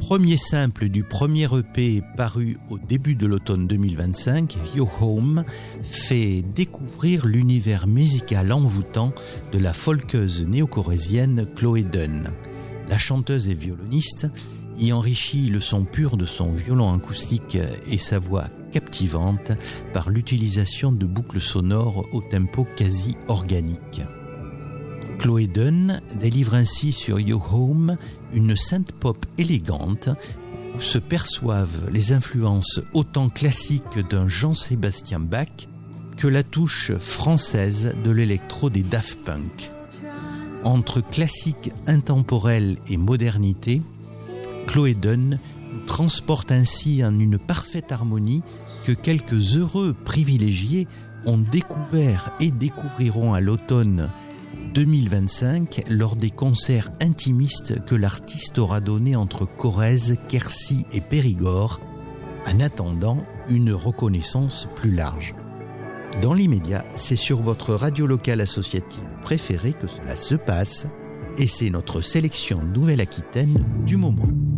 premier simple du premier EP paru au début de l'automne 2025, Yo Home, fait découvrir l'univers musical envoûtant de la folkeuse néo-corrézienne Chloé Dunn. La chanteuse et violoniste y enrichit le son pur de son violon acoustique et sa voix captivante par l'utilisation de boucles sonores au tempo quasi organique. Chloé Dunn délivre ainsi sur Yo Home une synth-pop élégante où se perçoivent les influences autant classiques d'un Jean-Sébastien Bach que la touche française de l'électro des Daft Punk. Entre classique intemporel et modernité, Chloé Dunn nous transporte ainsi en une parfaite harmonie que quelques heureux privilégiés ont découvert et découvriront à l'automne 2025 lors des concerts intimistes que l'artiste aura donnés entre Corrèze, Quercy et Périgord, en attendant une reconnaissance plus large. Dans l'immédiat, c'est sur votre radio locale associative préférée que cela se passe et c'est notre sélection Nouvelle-Aquitaine du moment.